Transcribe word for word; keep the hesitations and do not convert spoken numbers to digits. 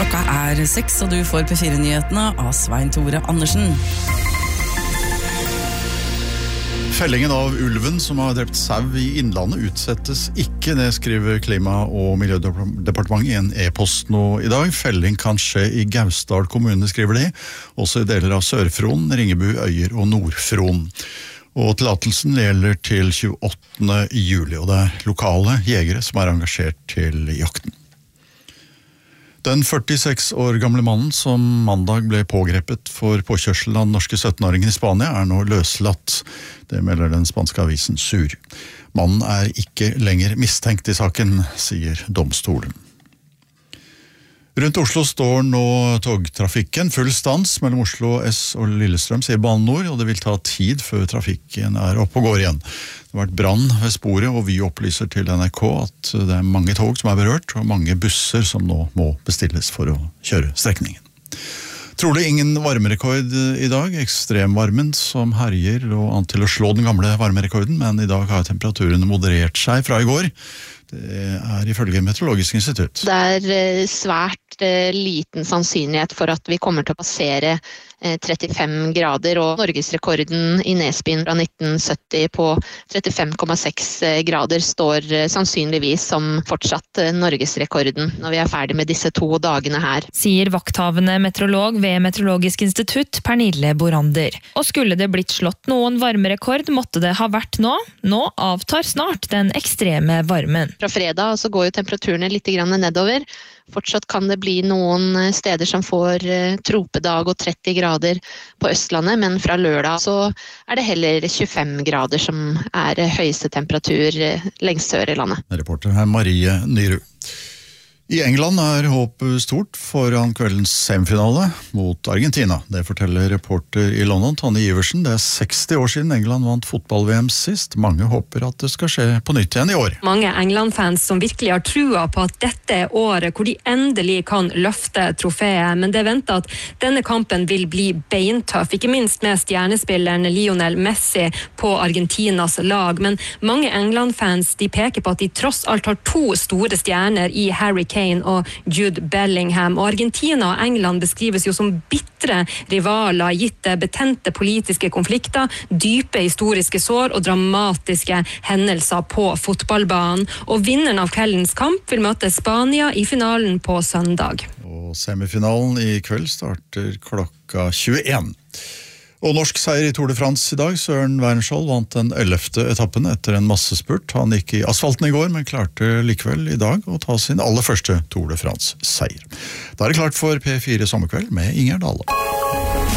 Klokka er seks, og du får P fire-nyhetene av Svein Tore Andersen. Fellingen av ulven som har drept sau i innlandet utsettes ikke, det skriver Klima- og miljødepartementet i en e-post nå i dag. Felling kan skje i Gausdal kommune, skriver de, også i deler av Sør-Fron, Ringebu, Øyer og Nord-Fron. Og tillatelsen gjelder til tjueåttende juli, og det er lokale jegere som er engasjert til jakten. Den førtiseks år gamle mannen som mandag ble pågrepet for påkjørsel av den norske syttenåringen i Spania er nå løslatt. Det melder den spanske avisen Sur. Mannen er ikke lenger mistenkt i saken, sier domstolen. Rundt Oslo står nå togtrafikken full stans mellom Oslo S og Lillestrøm, sier Bane Nor, og det vil ta tid før trafikken er oppe og går igjen. Det har vært brann ved sporet, og vi opplyser til N R K at det er mange tog som er berørt, og mange busser som nå må bestilles for å kjøre strekningen. Trolig ingen varmerekord i dag. Ekstremvarmen som herjer lå an til å slå den gamle varmerekorden, men i dag har temperaturene moderert seg fra i går. Det er ifølge Meteorologisk institutt. Det er svært liten sannsynlighet for at vi kommer til å passere trettifem grader, og norgesrekorden i Nesbyen fra nitten sytti på trettifem komma seks grader står sannsynligvis som fortsatt norgesrekorden når vi er ferdig med disse to dagene her. Sier vakthavende meteorolog ved Meteorologisk institutt, Pernille Borander. Og skulle det blitt slått noen varmerekord, måtte det ha vært nå. Nå avtar snart den ekstreme varmen. Fra fredag så går jo temperaturene litt grann nedover. Fortsatt kan det bli noen steder som får tropedag og tretti grader på Østlandet, men fra lørdag så er det heller tjuefem grader som er høyeste temperatur lengst sør i landet. Reporter her Marie Nyrud. I England er håpet stort foran kveldens semifinale mot Argentina. Det forteller reporter i London, Tonje Iversen. Det er seksti år siden England vant fotball-V M sist. Mange håper at det skal skje på nytt igjen i år. Mange England-fans som virkelig har trua på at dette er året hvor de endelig kan løfte trofeet. Men det venter at denne kampen vil bli beintøff, ikke minst med stjernespilleren Lionel Messi på Argentinas lag. Men mange England-fans de peker på at de tross alt har to store stjerner i Harry Kane og Jude Bellingham. Og Argentina og England beskrives jo som bitre rivaler, gitt betente politiske konflikter, dype historiske sår og dramatiske hendelser på fotballbanen. Og vinneren av kveldens kamp vil møte Spania i finalen på søndag. Og semifinalen i kveld starter klokka tjueen. Og norsk seier i Tour de France i dag. Søren Wernskjold vant den ellevte etappen etter en massespurt. Han gikk i asfalten i går, men klarte likevel i dag å ta sin aller første Tour de France-seier. Da er det klart for P fire Sommerkveld med Inger Dale.